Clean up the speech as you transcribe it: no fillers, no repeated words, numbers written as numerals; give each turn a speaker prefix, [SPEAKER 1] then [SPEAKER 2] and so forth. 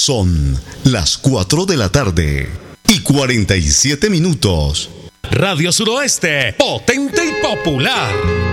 [SPEAKER 1] Son las 4 de la tarde y 47 minutos.
[SPEAKER 2] Radio Suroeste, potente y popular.